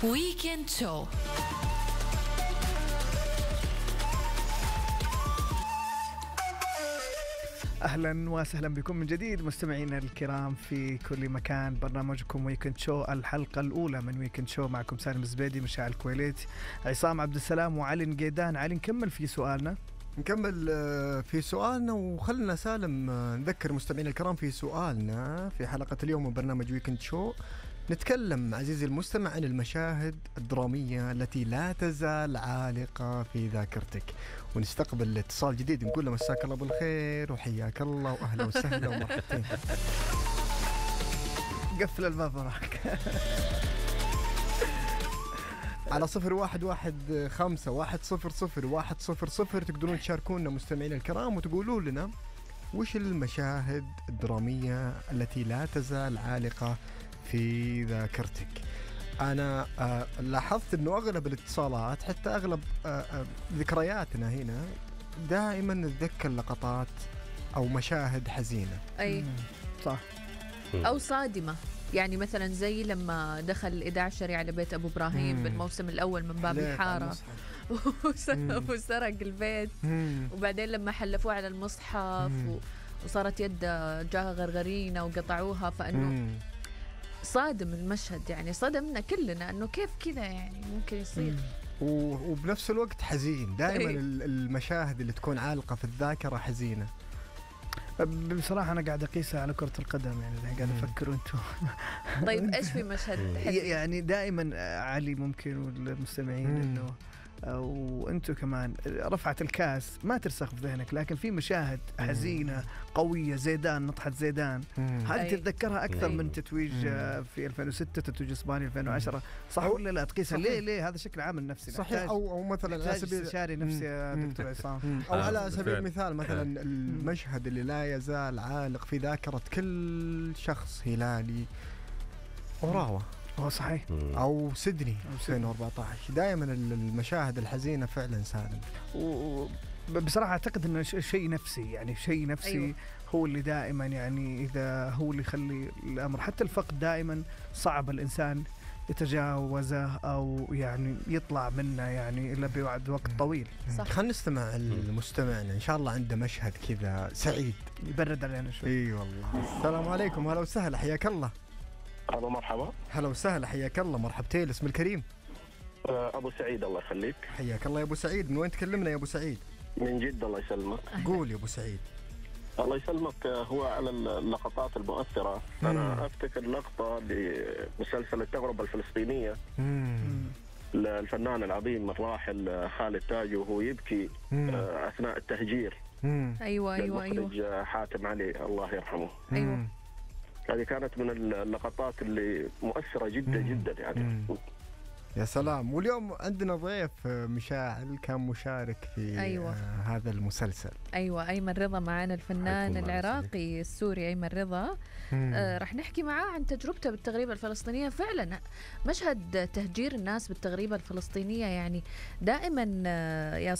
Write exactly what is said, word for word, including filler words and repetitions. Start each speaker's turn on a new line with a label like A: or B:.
A: ويكند شو.
B: أهلا وسهلا بكم من جديد مستمعينا الكرام في كل مكان. برنامجكم ويكند شو، الحلقة الأولى من ويكند شو. معكم سالم الزبيدي، مشاعل الكويليت، عصام عبد السلام وعلي نقيدان. علي، نكمل في سؤالنا
C: نكمل في سؤالنا وخلنا سالم نذكر مستمعينا الكرام في سؤالنا في حلقة اليوم من برنامج ويكند شو. نتكلم عزيزي المستمع عن المشاهد الدرامية التي لا تزال عالقة في ذاكرتك، ونستقبل اتصال جديد نقول له مساك الله بالخير وحياك الله وأهلا وسهلا ومرحبتين.
B: قفل الباب وراك.
C: على صفر واحد واحد خمسة واحد صفر صفر واحد صفر صفر تقدرون تشاركونا مستمعينا الكرام وتقولوا لنا وش المشاهد الدرامية التي لا تزال عالقة في ذاكرتك. أنا آه لاحظت أنه أغلب الاتصالات حتى أغلب آه آه ذكرياتنا هنا دائما نتذكر لقطات أو مشاهد حزينة.
D: أي
B: صح،
D: أو صادمة، يعني مثلا زي لما دخل الإذاعة الشرعي على بيت أبو إبراهيم بالموسم الأول من باب الحارة وسرق البيت، مم. وبعدين لما حلفوه على المصحف و... وصارت يد جاها غرغرينة وقطعوها، فأنه مم. صادم المشهد، يعني صدمنا كلنا أنه كيف كذا يعني ممكن يصير.
C: و... وبنفس الوقت حزين دائما. المشاهد اللي تكون عالقة في الذاكرة حزينة.
B: بصراحة أنا قاعد أقيسها على كرة القدم، يعني قاعد أفكر أنتم.
D: طيب إيش في مشهد حزين؟
B: يعني دائما علي ممكن والمستمعين إنه وأنتم كمان رفعت الكاس ما ترسخ في ذهنك، لكن في مشاهد حزينة قوية، زيدان، نطحة زيدان، هذه تتذكرها أكثر من تتويج في ألفين وستة، تتويج إسبانيا ألفين وعشرة، صح ولا لا؟ تقيسها ليه ليه هذا شكل عامل نفسي
C: صحيح، أو أو مثلا
B: على سبيل استشاري نفسي يا دكتور عصام،
C: أو على سبيل المثال مثلا المشهد اللي لا يزال عالق في ذاكرة كل شخص هلالي، أوراوا.
B: هو صحيح.
C: أو سيدني ألفين وأربعة عشر. دائما المشاهد الحزينة فعلا سالم.
B: وبصراحة أعتقد أنه شيء نفسي، يعني شيء نفسي. أيوة. هو اللي دائما يعني إذا هو اللي يخلي الأمر، حتى الفقد دائما صعب الإنسان يتجاوزه أو يعني يطلع منه يعني إلا بعد وقت طويل.
C: خلينا نستمع المستمعنا إن شاء الله عنده مشهد كذا سعيد
B: يبرد علينا شوي.
C: إي والله. السلام عليكم، هلا وسهلا، حياك الله.
E: أهلا مرحبا.
C: هلا وسهلا، حياك الله، مرحبتين. اسم الكريم؟
E: أبو سعيد، الله يخليك.
C: حياك الله يا أبو سعيد. من وين تكلمنا يا أبو سعيد؟
E: من جدة، الله يسلمك.
C: قول يا أبو سعيد. الله
E: يسلمك. هو على اللقطات المؤثرة، مم. أنا أفتكر لقطة لمسلسل التجربة الفلسطينية للفنان العظيم الراحل خالد تاج وهو يبكي مم. أثناء التهجير.
D: مم. أيوة أيوة
E: أيوة حاتم علي الله يرحمه.
D: أيوة.
E: هذه كانت من اللقطات اللي مؤثرة جدا مم. جدا يعني. مم.
C: يا سلام. واليوم عندنا ضيف مشاعل كان مشارك في
D: أيوة.
C: آه هذا المسلسل.
D: أيوة، أيمن رضا معنا، الفنان العراقي السوري أيمن رضا. آه رح نحكي معاه عن تجربته بالتغريبة الفلسطينية. فعلا مشهد تهجير الناس بالتغريبة الفلسطينية يعني دائما آه يا